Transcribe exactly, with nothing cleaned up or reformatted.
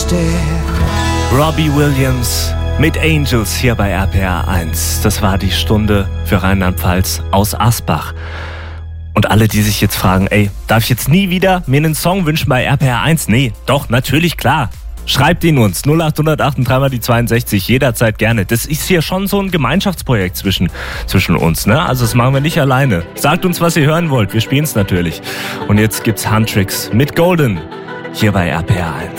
Robbie Williams mit Angels hier bei R P R eins. Das war die Stunde für Rheinland-Pfalz aus Asbach. Und alle, die sich jetzt fragen, ey, darf ich jetzt nie wieder mir einen Song wünschen bei R P R eins? Nee, doch, natürlich, klar. Schreibt ihn uns, null acht acht acht drei mal die zweiundsechzig, jederzeit gerne. Das ist hier schon so ein Gemeinschaftsprojekt zwischen, zwischen uns, ne? Also das machen wir nicht alleine. Sagt uns, was ihr hören wollt, wir spielen es natürlich. Und jetzt gibt's Huntrix mit Golden hier bei R P R eins.